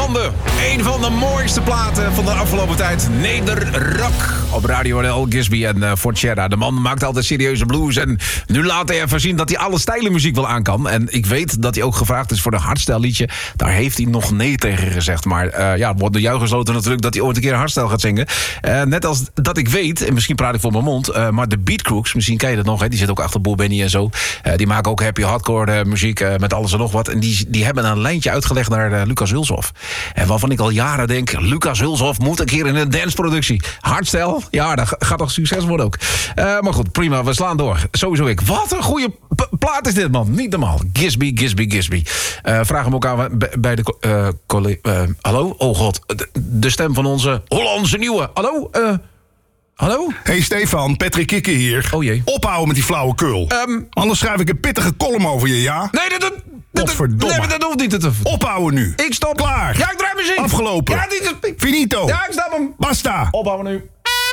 Landen. Een van de mooiste platen van de afgelopen tijd. Nederrock. Op Radio NL, Gisby en Forcera. De man maakt altijd serieuze blues. En nu laat hij even zien dat hij alle stijlen muziek wel aan kan. En ik weet dat hij ook gevraagd is voor een hardstyle liedje. Daar heeft hij nog nee tegen gezegd. Maar het wordt de juich gesloten natuurlijk dat hij ooit een keer hardstyle gaat zingen. Net als dat ik weet, en misschien praat ik voor mijn mond, maar de Beatcrooks, misschien ken je dat nog, hè? Die zit ook achter Boel Benny en zo. Die maken ook happy hardcore muziek met alles en nog wat. En die hebben een lijntje uitgelegd naar Lucas Hulshoff. En waarvan ik al jaren denk, Lucas Hulshoff moet een keer in een danceproductie. Hardstyle, ja, dat gaat toch succes worden ook. Maar goed, prima, we slaan door. Sowieso ik. Wat een goede plaat is dit, man. Niet normaal. Gisby. Vraag hem ook aan bij de hallo? Oh god, de stem van onze Hollandse nieuwe. Hallo? Hallo? Hey Stefan, Patrick Kikker hier. Oh jee. Ophouden met die flauwekul. Anders schrijf ik een pittige column over je, ja? Nee, Godverdomme. Nee, dat hoeft niet. Ophouden nu. Ik stop. Klaar. Ja, ik draai muziek. Afgelopen. Ja, dit is... Finito. Ja, ik stop hem. Basta. Ophouden nu.